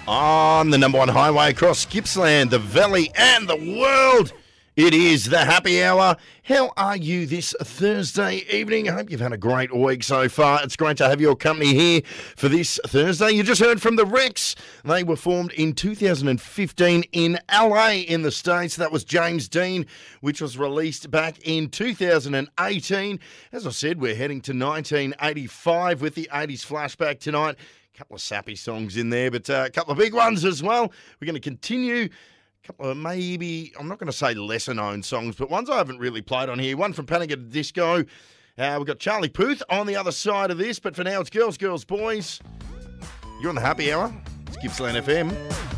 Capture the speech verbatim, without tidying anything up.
On the number one highway across Gippsland, the Valley and the world, it is the Happy Hour. How are you this Thursday evening? I hope you've had a great week so far. It's great to have your company here for this Thursday. You just heard from the Rex. They were formed in two thousand fifteen in L A in the States. That was James Dean, which was released back in two thousand eighteen. As I said, we're heading to nineteen eighty-five with the eighties flashback tonight. A couple of sappy songs in there, but uh, a couple of big ones as well. We're going to continue. A couple of maybe, I'm not going to say lesser known songs, but ones I haven't really played on here. One from Panic at the Disco. Uh, we've got Charlie Puth on the other side of this, but for now it's Girls, Girls, Boys. You're on the Happy Hour. It's Gippsland F M.